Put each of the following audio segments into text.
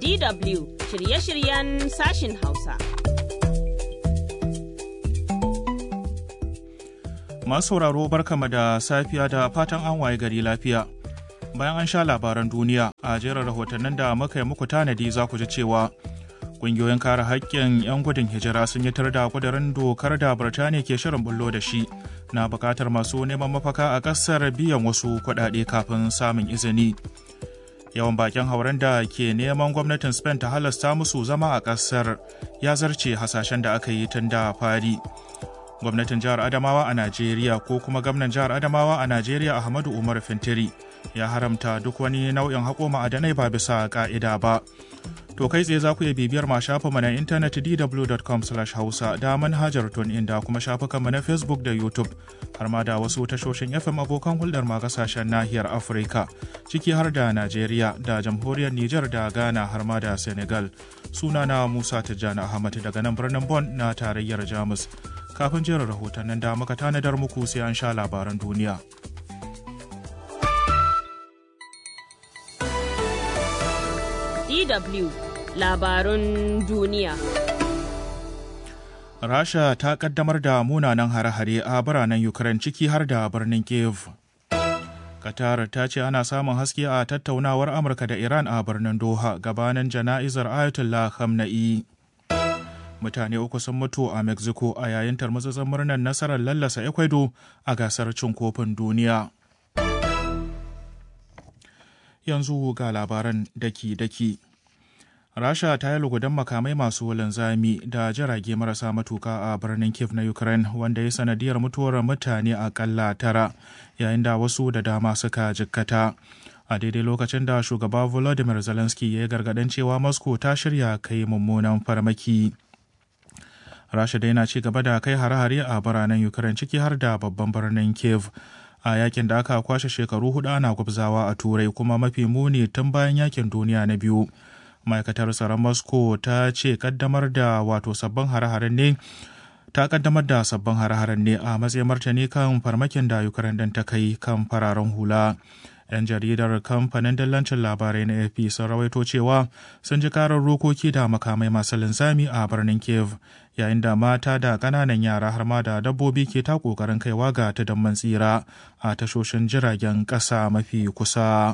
DW shirye-shiryen sashin Hausa. Masu sauraro barkama da safiya da fatan an waye gari lafiya. Bayan an sha labaran duniya a jerin rahotannin da muka yi muku tanadi za ku ji cewa ƙungiyoyin kare haƙƙin 'yan gudun hijira sun yi tar da ƙudurin dokar da Birtaniya ke shirin bullo da shi na buƙatar masu neman mafaka a ƙasar biyan wasu kuɗaɗe kafin samun izini. Yawan bakin hauren da ke neman gwamnatin Spain ta halasta musu zama a ƙasar ya zarce hasashen da aka yi tun da fari. Gwamnatin jihar Adamawa a Najeriya ko kuma gwamnan jihar Adamawa a Najeriya Ahmadu Umar Fintiri ya haramta duk wani nau'in haƙo ma'adanai ba bisa ƙa'ida ba. To kai tsaye za ku iya bibiyar ma shafinmu na intanet dw.com/hausa da manhajar TuneIn da kuma shafukanmu na Facebook da YouTube har ma da wasu tashoshin FM abokan hulɗar ma kasashen nahiyar Afirka ciki har da Najeriya da jamhuriyar Nijar da Ghana har ma da Senegal. Sunana Musa Tijjani Ahmad daga nan birnin Bonn na tarayyar Jamus. Kafin jerin rahotannin da muka tanadar muku sai an sha labaran duniya. DW labarun duniya. Rasha ta kaddamar da munanan hare-hare a biranen Ukraine ciki har da birnin Kyiv. Qatar ta ce ana samun haske a tattaunawar Amurka da Iran a birnin Doha gabanin jana'izar Ayatollah Khamenei. Mutane uku sun mutu a Mexico a yayin tarmutsatsen murnar nasarar lallasa Ecuador a gasar cin kofin duniya. Yanzu ga labaran daki-daki. Rasha ta yi lugudan makamai masu linzami da jirage marasa matuka a birnin Kyiv na Ukraine wanda ya sanadiyar mutuwar mutane akalla 9 yayin da wasu da dama suka jikkata. A daidai lokacin da shugaba Volodymyr Zelensky ya yi gargaɗin cewa Moscow ta shirya kai mummunan farmaki. Rasha dai na ci gaba da kai hare-hare a biranen Ukraine ciki har da babban birnin Kyiv. A yakin da aka kwashe shekaru 4 ana gwabzawa a Turai kuma mafi muni tun bayan yakin duniya na biyu. Ma'aikatar tsaron Moscow ta ce kaddamar da sabbin hare-haren ne a matsayin martani kan farmakin da Ukraine din ta kai kan fararen hula. 'Yan jaridar kamfanin dillancin labarai na AP sun rawaito cewa sun ji karar rokoki da makamai masu linzami a birnin Kyiv yayin da mata da ƙananan yara har ma da dabbobi ke ta ƙoƙarin kaiwa ga tudun tsira a tashoshin jiragen ƙasa mafi kusa.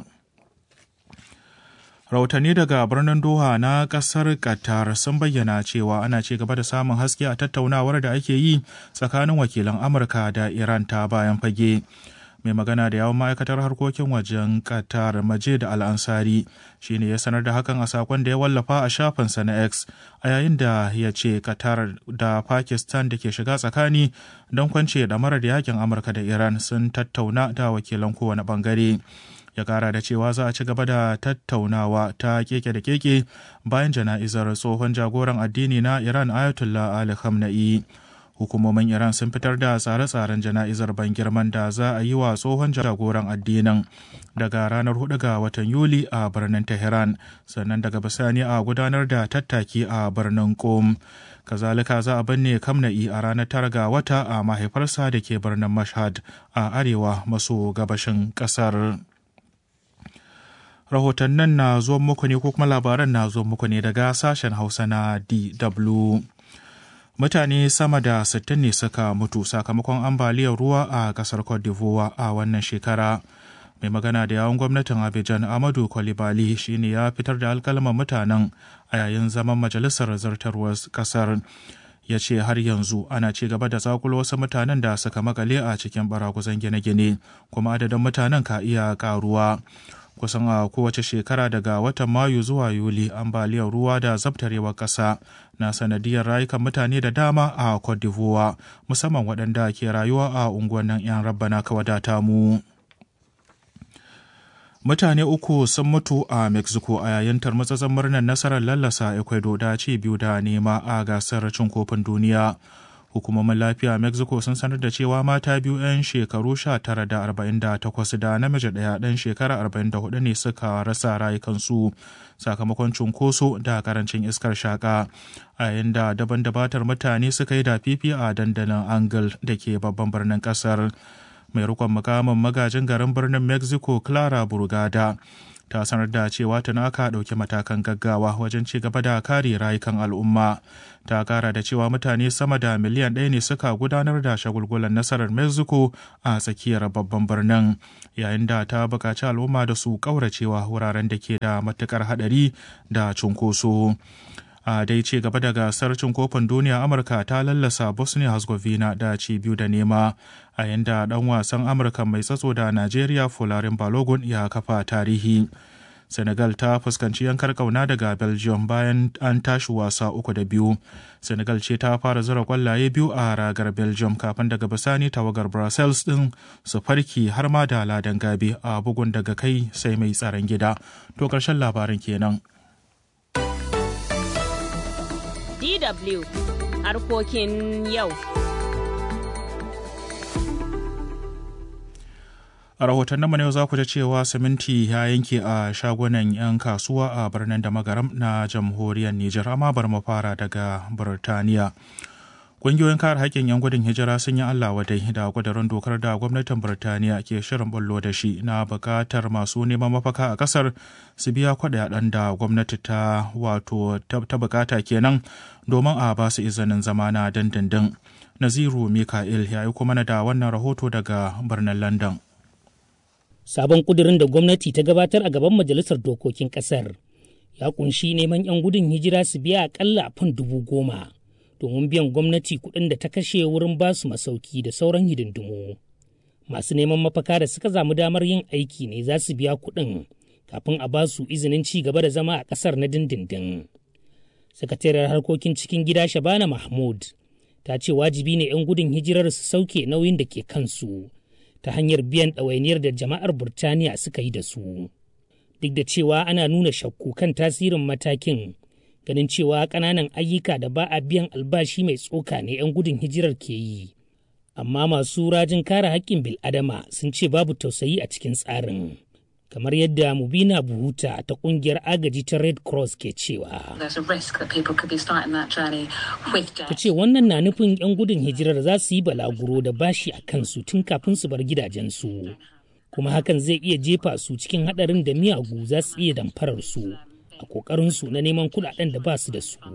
Rahotanni daga birnin Doha na ƙasar Qatar sun bayyana cewa ana ci gaba da samun haske a tattaunawar da ake yi tsakanin wakilan Amurka da Iran ta bayan fage. Mai magana da yawon ma'aikatar harkokin wajen Qatar Majid Al-Ansari shi ne ya sanar da hakan a sakon da ya wallafa a shafinsa na X a yayin da ya ce Qatar da Pakistan da ke shiga tsakani don kwance ɗamarar yakin Amurka da Iran sun tattauna da wakilan kowane bangare. Ya kara da cewa za a ci gaba da tattaunawa ta keke da keke bayan jana'izar tsohon jagoran addini na Iran Ayatollah Ali Khamenei. Hukumomin Iran sun fitar da tsare-tsaren jana'izar ban girman da za a yi wa tsohon jagoran addinin daga ranar 4 ga watan Yuli a birnin Tehran, sannan daga bisani a gudanar da tattaki a birnin Qom. Kazalika za a binne Khamenei a ranar 9 ga wata a mahaifarsa da ke birnin Mashhad a arewa maso gabashin kasar. Rahotannin na zuwan muku ne ko kuma labaran na zuwan muku ne daga sashen Hausa na DW. Mutane sama da 60 ne suka mutu sakamakon ambaliyar ruwa a kasar Cote d'Ivoire a wannan shekara. Mai magana da yawon gwamnatin Abidjan Amadou Coulibaly shine ya fitar da alkalman mutanen a yayin zaman majalisar zartarwar kasar. Ya ce har yanzu ana ci gaba da zakulo wasu mutanen da suka makale a cikin baraguzan gine-gine kuma adadin mutanen ka iya karuwa. Kusan a kowace shekara daga watan Mayu zuwa Yuli ambaliyar ruwa da zabtarewar ƙasa na sanadiyar rayukan mutane da dama a Cote d'Ivoire musamman waɗanda ke rayuwa a unguwannin 'yan rabbana ka wadata mu. Mutane uku sun mutu a Mexico a yayin tarmutsatsen murnar nasarar lallasa Ecuador da ci 2 da nema a gasar cin kofin duniya. Hukumomin lafiya Mexico sun sanar da cewa mata 2 'yan shekaru 19 da 48 da namiji ɗaya ɗan shekara 44 ne suka rasa rayukansu sakamakon cunkoso da karancin iskar shaka a yayin da daban-dabatar mutane suka yi da fifi a dandalin Angel da ke babban birnin kasar. Mai rikon mukamin magajin garin birnin Mexico Clara Burgada ta sanar da cewa tana aka ɗauki matakan gaggawa wajen ci gaba da kare rayukan al'umma. Ta kara da cewa mutane sama da miliyan 1 ne suka gudanar da shagulgulan nasarar Mexico a tsakiyar babban birnin, yayin da ta buƙaci al'umma da su ƙauracewa wuraren da ke da matuƙar haɗari da cunkoso. A dai ce gaba da gasar cin kofin duniya, Amurka ta lallasa Bosnia Herzegovina da ci 2 da nema, a yanda ɗan wasan Amurka mai tsatso da Najeriya Folarin Balogun ya kafa tarihi. Senegal ta fuskanci yankar kauna daga Belgium bayan an tashi wasa 3-2. Senegal ce ta fara zura kwallaye 2 a ragar Belgium kafin daga bisani tawagar Brussels din su farki har ma da ladan gabe a bugun daga kai sai mai tsaron gida. To karshen labarin kenan. DW harkokin yau. A rahotannin mu yau za ku ji cewa siminti ya yanke a shagunan 'yan kasuwa a birnin da magaram na jamhuriyar Nijar, amma bar mu fara daga Burtaniya. Ƙungiyoyin kare haƙƙin 'yan gudun hijira sun yi Allah wadai da ƙudurin dokar da gwamnatin Burtaniya ke shirin bullo da shi na buƙatar masu neman mafaka a ƙasar su biya kuɗaɗen da gwamnati ta buƙata kenan domin a ba su izinin zama na dindindin. Naziru Mika'il ya yi kuma da wannan rahoto daga birnin London. Sabon ƙudurin da gwamnati ta gabatar a gaban Majalisar Dokokin ƙasar ya ƙunshi neman 'yan gudun hijira su biya aƙalla fan 10,000 domin biyan gwamnati kuɗin da ta kashe wurin ba su masauki da sauran hidindimu. Masu neman mafaka da suka samu damar yin aiki ne za su biya kuɗin kafin a ba su izinin ci gaba da zama a ƙasar na dindindin. Sakatariyar harkokin cikin gida Shabana Mahmud ta ce wajibi ne 'yan gudun hijirar su sauke nauyin da ke kansu ta hanyar biyan ɗawainiyar da jama'ar Burtaniya suka yi da su. Duk da cewa ana nuna shakku kan tasirin matakin, ganin cewa ƙananan ayyuka da ba a biyan albashi mai tsoka ne 'yan gudun hijirar ke yi. Amma masu rajin kare haƙƙin bil'adama sun ce babu tausayi a cikin tsarin. Kamar yadda Mubina Buhuta ta ƙungiyar agaji ta Red Cross ke cewa. Ta ce wannan na nufin 'yan gudun hijirar za su yi balaguro da bashi a kansu tun kafin su bar gidajensu. Kuma hakan zai iya jefa su cikin haɗarin da miyagu za su iya damfarar su a ƙoƙarinsu na neman kuɗaɗen da ba su da su.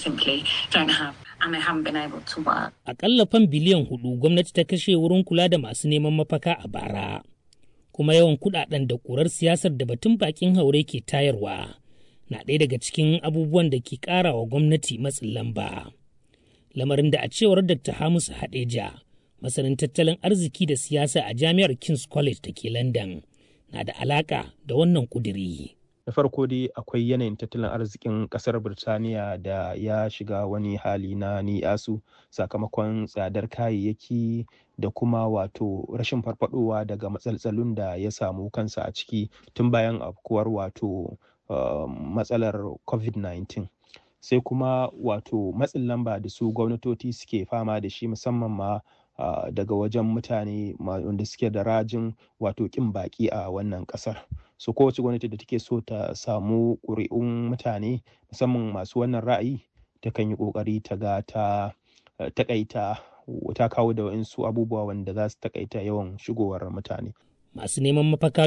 Aƙalla fan biliyan 4 gwamnati ta kashe wurin kula da masu neman mafaka a bara. Kuma yawan kudaden da ƙurar siyasar da batun bakin haure ke tayarwa na ɗaya daga cikin abubuwan da ke ƙara wa gwamnati matsin lamba. Lamarin da a cewar Dr. Hamisu Hadeja, masanin tattalin arziki da siyasa a Jami'ar King's College da ke London, na da alaƙa da wannan ƙuduri. Da farko dai akwai yanayin tattalin arzikin kasar Birtaniya da ya shiga wani hali na ni'asu sakamakon tsadar kayayyaki da kuma wato rashin farfadowa daga matsaltsalun da ya samu kansa a ciki tun bayan afkuwar wato matsalar COVID-19. Sai kuma wato matsin lamba da su gwamnatoci suke fama da shi musamman ma daga wajen mutane wanda suke da rajin wato kin baki a wannan kasar. So kowace gwamnati da take so ta samu ƙuri'un mutane musamman masu wannan ra'ayi ta kan yi ƙoƙari ta ga ta taƙaita ta kawo da waɗansu abubuwa wanda za su taƙaita yawan shigowar mutane. Masu neman mafaka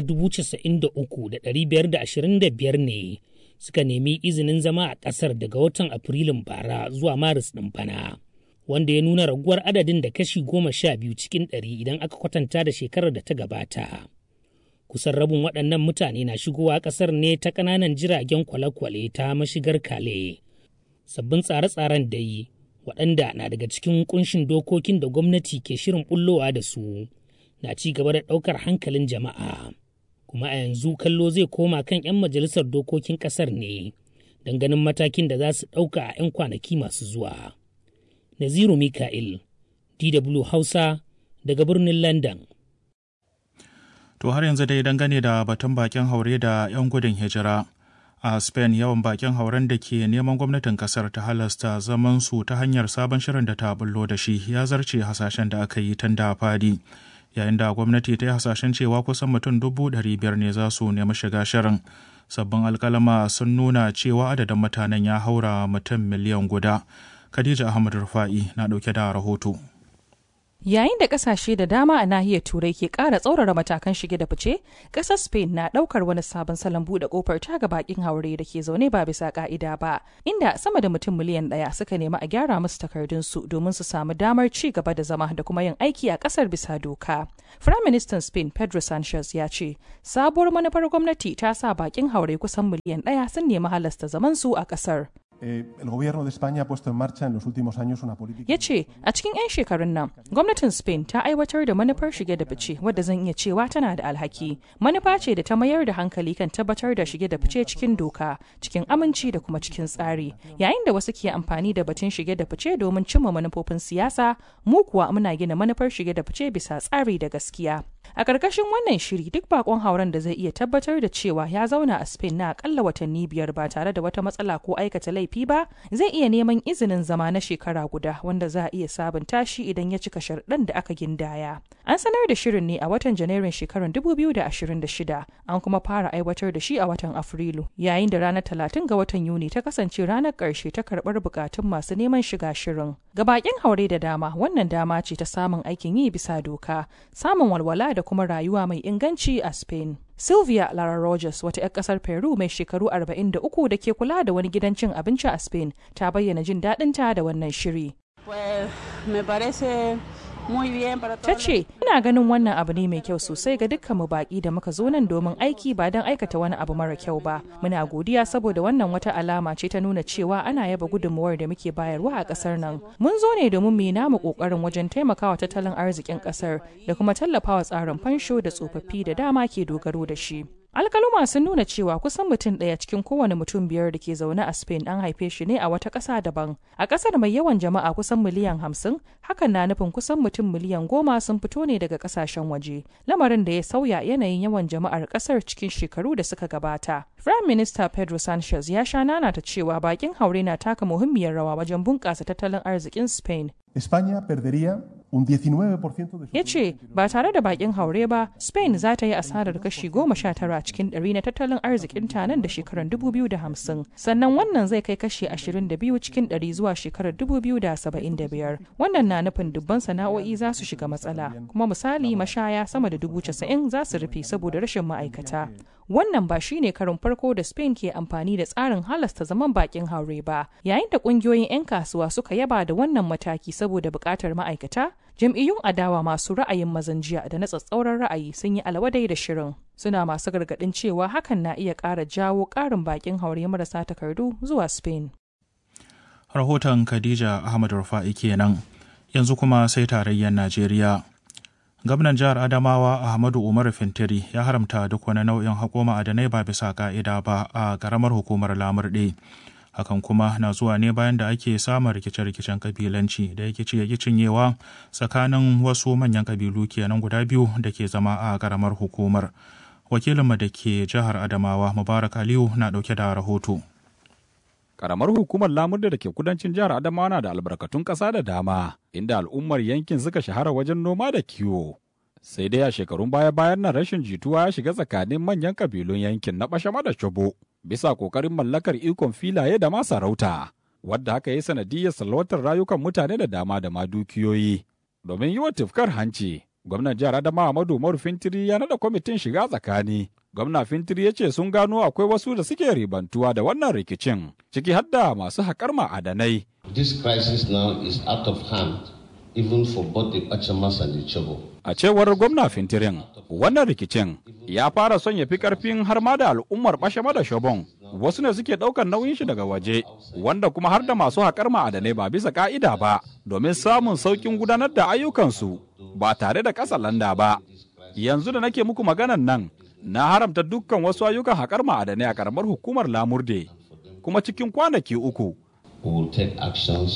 93,525 ne suka nemi izinin zama a ƙasar daga watan Afrilun bara zuwa Maris ɗin bana, wanda ya nuna raguwar adadin da kashi 12 cikin 100 idan aka kwatanta da shekarar da ta gabata. Kusan rabin waɗannan mutane na shigowa ƙasar ne ta ƙananan jiragen kwale-kwale ta mashigar Kale. Sabbin tsare-tsaren dai waɗanda na daga cikin ƙunshin dokokin da gwamnati ke shirin bullowa da su na ci gaba da ɗaukar hankalin jama'a. Kuma a yanzu kallo zai koma kan 'yan majalisar dokokin ƙasar ne don ganin matakin da za su ɗauka a 'yan kwanaki masu zuwa. Naziru Mika'il, DW Hausa daga birnin London. To har yanzu dai dangane da batun bakin haure da 'yan gudun hijira. A Spain yawan bakin hauren da ke neman gwamnatin kasar ta halasta zaman su ta hanyar sabon shirin da ta bullo da shi ya zarce hasashen da aka yi tun da fadi. Yayin da gwamnati ta yi hasashen cewa kusan mutum 500,000 ne za su nemi shiga shirin. Sabbin alkalama sun nuna cewa adadin mutanen ya haura mutum miliyan guda. Khadija Ahmad Rufa'i na ɗauke da rahoto. Yayin da kasashe da dama a nahiyar Turai ke ƙara tsaurara matakan shige da fice, ƙasar Spain na ɗaukar wani sabon salon buɗe ƙofar ta ga bakin haure da ke zaune ba bisa ƙa'ida ba, inda sama da mutum miliyan 1 suka nemi a gyara musu takardunsu domin su samu damar ci gaba da zama da kuma yin aiki a ƙasar bisa doka. Firaministan Spain Pedro Sanchez ya ce, sabuwar manufar gwamnati ta sa bakin haure kusan miliyan 1 sun nemi halasta zamansu a ƙasar. El gobierno de España ha puesto en marcha en los últimos años una política. Ya ce, a cikin 'yan shekarun nan, gwamnatin Spain ta aiwatar da manufar shige da fice wadda zan iya cewa tana da alhaki. Manufa ce da ta mayar da hankali kan tabbatar da shige da fice cikin doka, cikin aminci da kuma cikin tsari. Yayin da wasu ke amfani da batun shige da fice domin cimma manufofin siyasa, mu kuwa muna gina manufar shige da fice bisa tsari da gaskiya. A ƙarƙashin wannan shiri duk bakon hauren da zai iya tabbatar da cewa ya zauna a Spain na akalla watanni 5 ba tare da wata matsala ko aikata laifi ba, zai iya neman izinin zama na shekara guda wanda za a iya sabunta shi idan ya cika sharɗan da aka gindaya. An sanar da shirin ne a watan Janairun shekarar 2026, an kuma fara aiwatar da shi a watan Afrilu, yayin da ranar 30 ga watan Yuni ta kasance ranar ƙarshe ta karɓar bukatun masu neman shiga shirin. Ga bakin haure da dama, wannan dama ce ta samun aikin yi bisa doka, samun walwala da kuma rayuwa mai inganci a Spain. Sylvia Lara Rogers, wata 'yar kasar Peru mai shekaru 43 da ke kula da wani gidan cin abinci a Spain, ta bayyana jin daɗinta da wannan shiri. Ta ce, ina ganin wannan abu ne mai kyau sosai ga dukkan mu baki da muka zo nan domin aiki ba don aikata wani abu mara kyau ba. Muna godiya saboda wannan wata alama ce ta nuna cewa ana yaba gudunmuwar da muke bayarwa a kasar nan. Mun zo ne domin mu yi namu kokarin wajen taimakawa tattalin arzikin kasar da kuma tallafawa tsarin fansho da tsofaffi da dama ke dogaro da shi. Alkaluma sun nuna cewa kusan mutum ɗaya cikin kowane mutum 5 da ke zaune a Spain an haife shi ne a wata ƙasa daban. A ƙasar mai yawan jama'a kusan miliyan 50, hakan na nufin kusan mutum miliyan 10 sun fito ne daga ƙasashen waje. Lamarin da ya sauya yanayin yawan jama'ar ƙasar cikin shekaru da suka gabata. Prime Minister Pedro Sanchez ya sha nanata cewa bakin haure na taka muhimmiyar rawa wajen bunƙasa tattalin arzikin Spain. España perdería un 19% de su... Ya ce, ba tare da bakin haure ba, Spain za ta yi asarar kashi 19 cikin 100 na tattalin arzikinta nan da shekarar 2050. Sannan wannan zai kai kashi 22 cikin 100 zuwa shekarar 2075. Wannan na nufin dubban sana'o'i za su shiga matsala. Kuma misali mashaya sama da 90,000 za su rufe saboda rashin ma'aikata. Wannan ba shi ne karin farko da Spain ke amfani da tsarin halasta zaman bakin haure ba, yayin da kungiyoyin 'yan kasuwa suka yaba da wannan mataki saboda buƙatar ma'aikata, jam'iyyun adawa masu ra'ayin mazan jiya da na tsatsauran ra'ayi sun yi alwadai da shirin. Suna masu gargaɗin cewa hakan na iya ƙara jawo ƙarin bakin haure marasa takardu zuwa Spain. Rahoton Khadija Ahmad Rufa'i kenan. Yanzu kuma sai tarayyar Najeriya. Gwamnan jihar Adamawa Ahmadu Umar Fintiri ya haramta duk wani nau'in haƙo ma'adanai ba bisa ƙa'ida ba a ƙaramar hukumar Lamurɗe. Hakan kuma na zuwa ne bayan da ake samun rikice-rikicen kabilanci da yake cinyewa tsakanin wasu manyan kabilu kenan guda biyu da ke zama a ƙaramar hukumar. Wakilinmu da ke jihar Adamawa Mubarak Aliyu na ɗauke da rahoto. Karamar hukumar Lamurde da ke kudancin jihar Adamawa na da albarkatun ƙasa da dama, inda al'ummar yankin suka shahara wajen noma da kiwo. Sai dai a shekarun baya-bayan nan rashin jituwa ya shiga tsakanin manyan kabilun yankin na Bashama da Shobo, bisa ƙoƙarin mallakar ikon filaye da ma sarauta, wadda haka ya sanadiyyar salwatar rayukan mutane da dama da ma dukiyoyi. Domin yi wa tufkar hanci, gwamnan jihar Adamawa Ahmadu Umar Fintiri ya naɗa kwamitin shiga tsakani. Gwamna Fintiri ya ce sun gano akwai wasu da suke ribantuwa da wannan rikicin, ciki har da masu haƙar ma'adanai. This crisis now is out of hand, even for both the Bachamas and the Chobo. A cewar gwamna Fintirin, wannan rikicin ya fara son ya fi ƙarfin har ma da al'ummar Bashama da Shobon. Wasu ne suke ɗaukar nauyin shi daga waje, wanda kuma har da masu haƙar ma'adanai ba bisa ƙa'ida ba, domin samun sauƙin gudanar da ayyukansu ba tare da ƙasalanda ba. Yanzu da nake muku maganan nan, na haramta dukkan wasu ayyukan haƙar ma'adanai a ƙaramar hukumar Lamurde, kuma cikin kwanaki 3. We will take actions